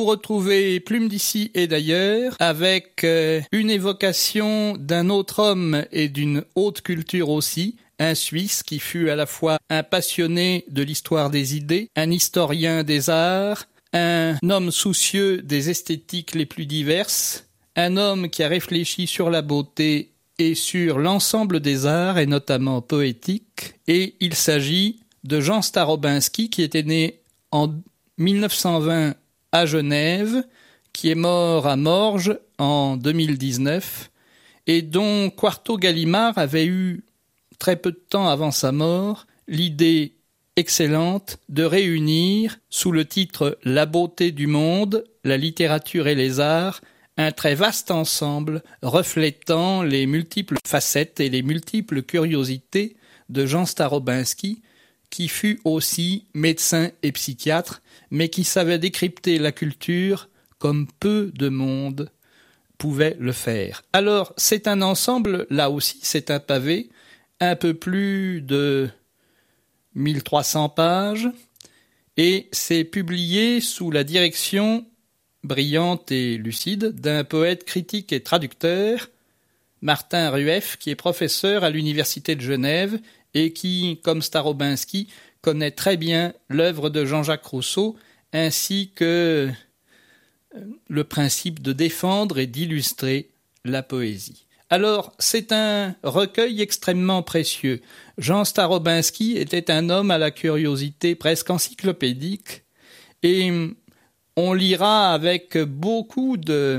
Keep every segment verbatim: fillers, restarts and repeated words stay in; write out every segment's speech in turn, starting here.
retrouvez Plume d'ici et d'ailleurs avec euh, une évocation d'un autre homme et d'une haute culture aussi, un Suisse qui fut à la fois un passionné de l'histoire des idées, un historien des arts, un homme soucieux des esthétiques les plus diverses, un homme qui a réfléchi sur la beauté et sur l'ensemble des arts, et notamment poétiques. Et il s'agit de Jean Starobinski, qui était né en mille neuf cent vingt à Genève, qui est mort à Morges en deux mille dix-neuf, et dont Quarto Gallimard avait eu, très peu de temps avant sa mort, l'idée excellente de réunir, sous le titre « La beauté du monde, la littérature et les arts », un très vaste ensemble reflétant les multiples facettes et les multiples curiosités de Jean Starobinski, qui fut aussi médecin et psychiatre, mais qui savait décrypter la culture comme peu de monde pouvait le faire. Alors, c'est un ensemble, là aussi, c'est un pavé, un peu plus de mille trois cents pages, et c'est publié sous la direction brillante et lucide d'un poète critique et traducteur, Martin Rueff, qui est professeur à l'Université de Genève et qui, comme Starobinski, connaît très bien l'œuvre de Jean-Jacques Rousseau, ainsi que le principe de défendre et d'illustrer la poésie. Alors, c'est un recueil extrêmement précieux. Jean Starobinski était un homme à la curiosité presque encyclopédique, et on lira avec beaucoup de,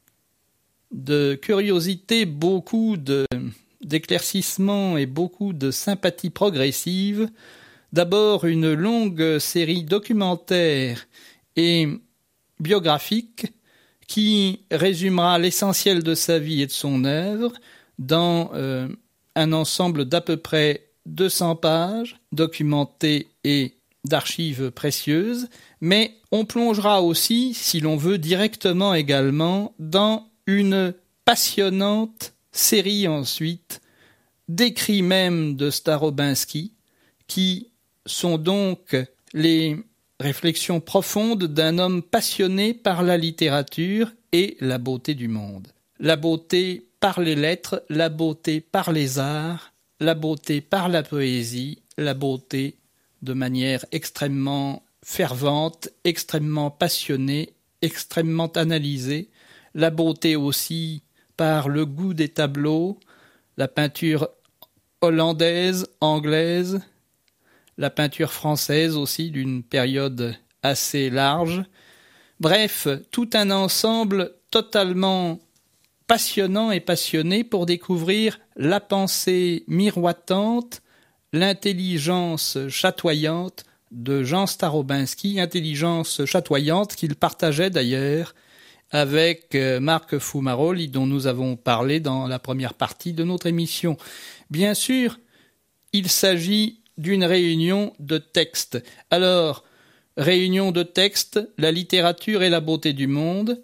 de curiosité, beaucoup de, d'éclaircissements et beaucoup de sympathie progressive. D'abord, une longue série documentaire et biographique qui résumera l'essentiel de sa vie et de son œuvre dans euh, un ensemble d'à peu près deux cents pages, documentées et d'archives précieuses, mais on plongera aussi, si l'on veut, directement également dans une passionnante série ensuite d'écrits même de Starobinski, qui sont donc les réflexions profondes d'un homme passionné par la littérature et la beauté du monde. La beauté par les lettres, la beauté par les arts, la beauté par la poésie, la beauté de manière extrêmement fervente, extrêmement passionnée, extrêmement analysée, la beauté aussi par le goût des tableaux, la peinture hollandaise, anglaise, la peinture française aussi d'une période assez large. Bref, tout un ensemble totalement passionnant et passionné pour découvrir la pensée miroitante, l'intelligence chatoyante de Jean Starobinski, intelligence chatoyante qu'il partageait d'ailleurs avec Marc Fumaroli, dont nous avons parlé dans la première partie de notre émission. Bien sûr, il s'agit d'une réunion de textes. Alors, réunion de textes, la littérature et la beauté du monde,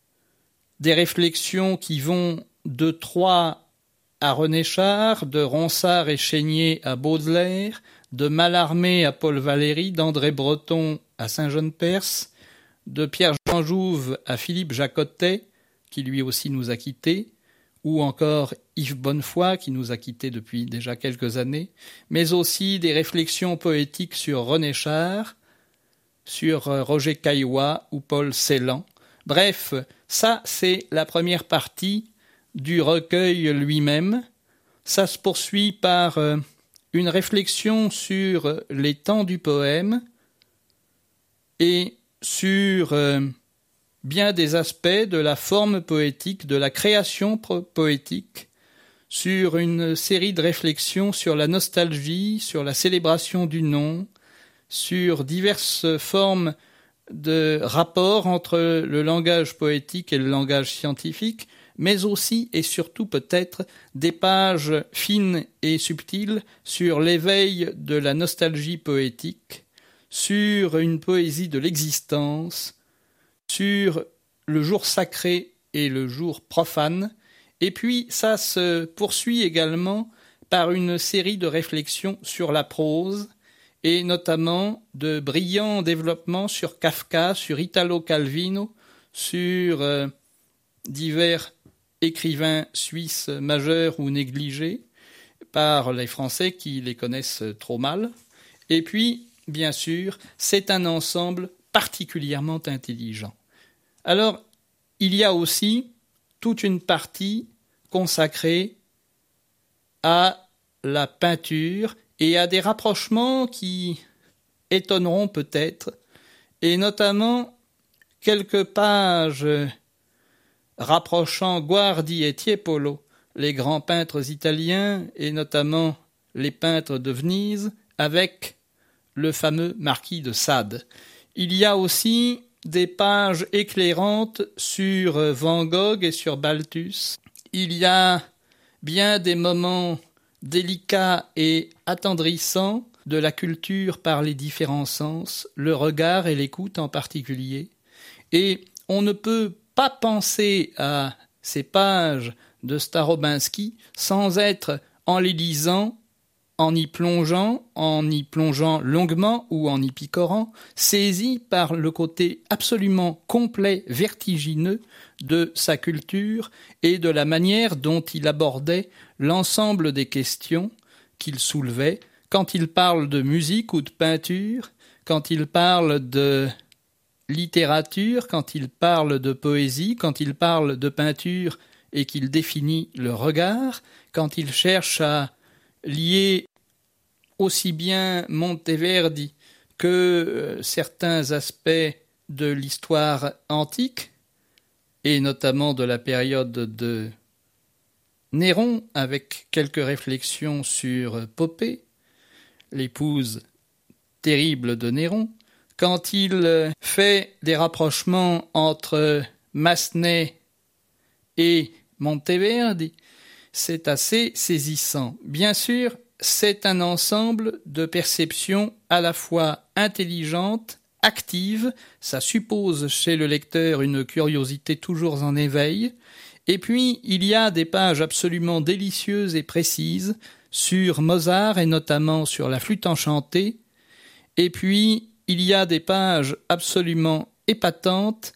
des réflexions qui vont de Troyes à René Char, de Ronsard et Chénier à Baudelaire, de Mallarmé à Paul Valéry, d'André Breton à Saint-Jean-de-Perse, de Pierre-Jean Jouve à Philippe Jacotet, qui lui aussi nous a quittés, ou encore Yves Bonnefoy, qui nous a quittés depuis déjà quelques années, mais aussi des réflexions poétiques sur René Char, sur Roger Caillois ou Paul Celan. Bref, ça c'est la première partie du recueil lui-même. Ça se poursuit par euh, une réflexion sur les temps du poème et sur euh, bien des aspects de la forme poétique, de la création po- poétique, sur une série de réflexions sur la nostalgie, sur la célébration du nom, sur diverses formes de rapport entre le langage poétique et le langage scientifique, mais aussi et surtout peut-être des pages fines et subtiles sur l'éveil de la nostalgie poétique, sur une poésie de l'existence, sur le jour sacré et le jour profane, et puis ça se poursuit également par une série de réflexions sur la prose et notamment de brillants développements sur Kafka, sur Italo Calvino, sur euh, divers écrivains suisses majeurs ou négligés par les Français qui les connaissent trop mal. Et puis, bien sûr, c'est un ensemble particulièrement intelligent. Alors, il y a aussi toute une partie consacrée à la peinture et à des rapprochements qui étonneront peut-être, et notamment quelques pages rapprochant Guardi et Tiepolo, les grands peintres italiens, et notamment les peintres de Venise, avec le fameux marquis de Sade. Il y a aussi des pages éclairantes sur Van Gogh et sur Balthus. Il y a bien des moments délicats et attendrissants de la culture par les différents sens, le regard et l'écoute en particulier. Et on ne peut pas penser à ces pages de Starobinski sans être, en les lisant, en y plongeant, en y plongeant longuement ou en y picorant, saisi par le côté absolument complet, vertigineux de sa culture et de la manière dont il abordait l'ensemble des questions qu'il soulevait quand il parle de musique ou de peinture, quand il parle de littérature, quand il parle de poésie, quand il parle de peinture et qu'il définit le regard, quand il cherche à lier aussi bien Monteverdi que certains aspects de l'histoire antique, et notamment de la période de Néron, avec quelques réflexions sur Poppée, l'épouse terrible de Néron, quand il fait des rapprochements entre Massenet et Monteverdi, c'est assez saisissant. Bien sûr, c'est un ensemble de perceptions à la fois intelligentes, actives, ça suppose chez le lecteur une curiosité toujours en éveil, et puis il y a des pages absolument délicieuses et précises sur Mozart et notamment sur la flûte enchantée, et puis il y a des pages absolument épatantes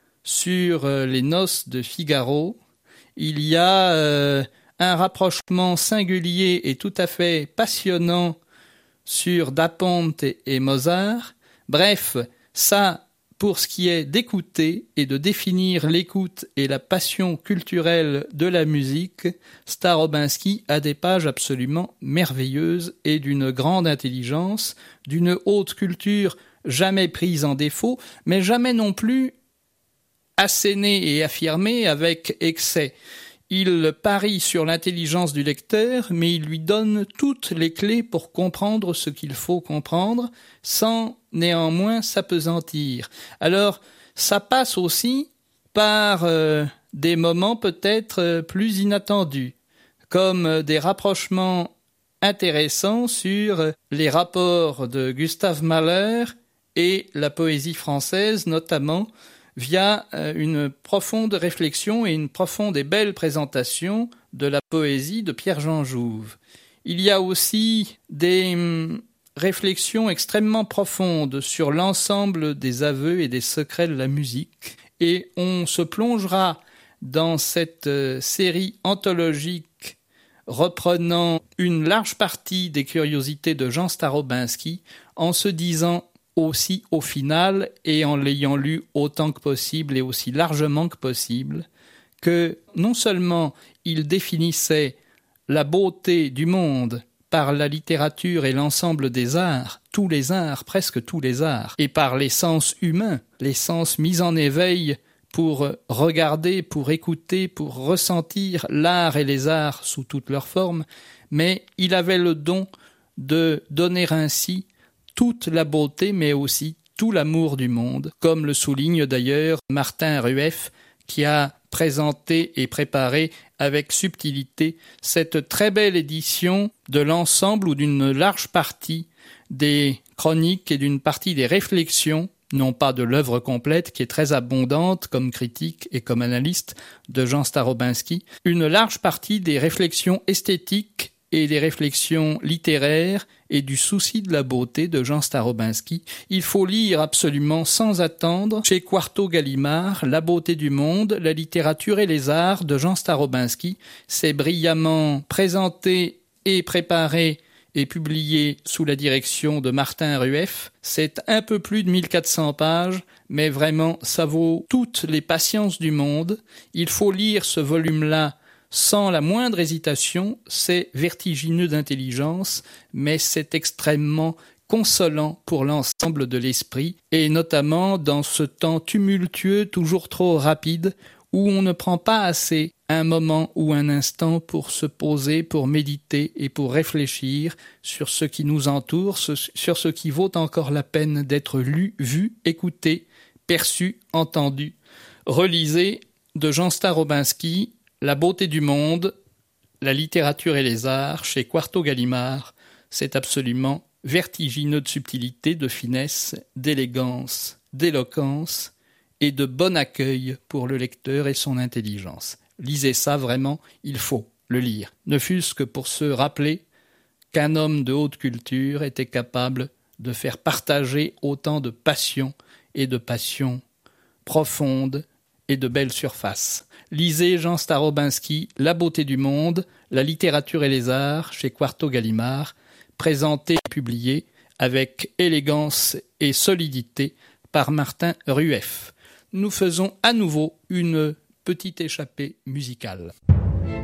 sur les noces de Figaro, il y a euh, un rapprochement singulier et tout à fait passionnant sur Da Ponte et Mozart. Bref, ça, pour ce qui est d'écouter et de définir l'écoute et la passion culturelle de la musique, Starobinski a des pages absolument merveilleuses et d'une grande intelligence, d'une haute culture jamais prise en défaut, mais jamais non plus assénée et affirmée avec excès. Il parie sur l'intelligence du lecteur, mais il lui donne toutes les clés pour comprendre ce qu'il faut comprendre, sans néanmoins s'appesantir. Alors, ça passe aussi par euh, des moments peut-être euh, plus inattendus, comme euh, des rapprochements intéressants sur les rapports de Gustave Mahler et la poésie française, notamment via une profonde réflexion et une profonde et belle présentation de la poésie de Pierre-Jean Jouve. Il y a aussi des réflexions extrêmement profondes sur l'ensemble des aveux et des secrets de la musique, et on se plongera dans cette série anthologique reprenant une large partie des curiosités de Jean Starobinski en se disant aussi au final, et en l'ayant lu autant que possible et aussi largement que possible, que non seulement il définissait la beauté du monde par la littérature et l'ensemble des arts, tous les arts, presque tous les arts, et par les sens humains, les sens mis en éveil pour regarder, pour écouter, pour ressentir l'art et les arts sous toutes leurs formes, mais il avait le don de donner ainsi toute la beauté, mais aussi tout l'amour du monde, comme le souligne d'ailleurs Martin Rueff, qui a présenté et préparé avec subtilité cette très belle édition de l'ensemble ou d'une large partie des chroniques et d'une partie des réflexions, non pas de l'œuvre complète qui est très abondante comme critique et comme analyste de Jean Starobinski, une large partie des réflexions esthétiques et des réflexions littéraires et du souci de la beauté de Jean Starobinski. Il faut lire absolument sans attendre chez Quarto Gallimard La beauté du monde, la littérature et les arts de Jean Starobinski. C'est brillamment présenté et préparé et publié sous la direction de Martin Rueff. C'est un peu plus de mille quatre cents pages, mais vraiment, ça vaut toutes les patiences du monde. Il faut lire ce volume-là sans la moindre hésitation. C'est vertigineux d'intelligence, mais c'est extrêmement consolant pour l'ensemble de l'esprit, et notamment dans ce temps tumultueux, toujours trop rapide, où on ne prend pas assez un moment ou un instant pour se poser, pour méditer et pour réfléchir sur ce qui nous entoure, sur ce qui vaut encore la peine d'être lu, vu, écouté, perçu, entendu. Relisez de Jean Starobinski La beauté du monde, la littérature et les arts chez Quarto Gallimard. C'est absolument vertigineux de subtilité, de finesse, d'élégance, d'éloquence et de bon accueil pour le lecteur et son intelligence. Lisez ça vraiment, il faut le lire, ne fût-ce que pour se rappeler qu'un homme de haute culture était capable de faire partager autant de passions et de passions profondes et de belles surfaces. Lisez Jean Starobinski, La beauté du monde, la littérature et les arts chez Quarto Gallimard, présenté et publié avec élégance et solidité par Martin Rueff. Nous faisons à nouveau une petite échappée musicale.